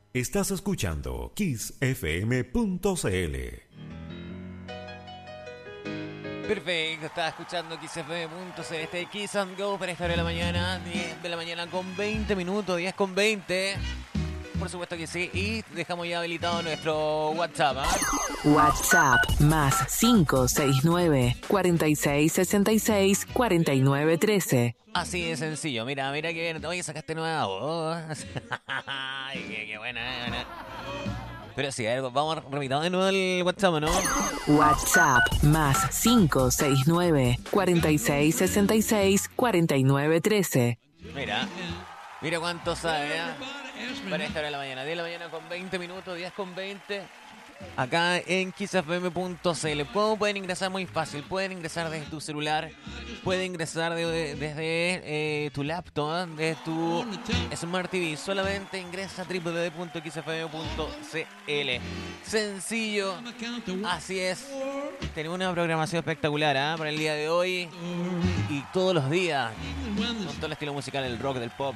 Estás escuchando kissfm.cl. Perfecto, estaba escuchando XFM.cl, este Kiss and Go para esta hora de la mañana, 10 de la mañana con 20 minutos, 10 con 20. Por supuesto que sí, y dejamos ya habilitado nuestro WhatsApp, ¿eh? WhatsApp más 569-4666-4913. Así de sencillo, mira que bien, oye, sacaste nueva voz. Ay, qué buena, buena. Pero sí, a ver, vamos remitando de nuevo el WhatsApp, ¿no? WhatsApp más 569-4666-4913. Mira cuánto sabe, ¿eh? Para esta hora de la mañana, 10 de la mañana con 20 minutos, 10 con 20. Acá en kissfm.cl. Pueden ingresar muy fácil, pueden ingresar desde tu celular, pueden ingresar desde tu laptop, desde tu Smart TV. Solamente ingresa a www.kissfm.cl. Sencillo, así es. Tenemos una programación espectacular, ¿eh? Para el día de hoy y todos los días, con todo el estilo musical, el rock, del pop,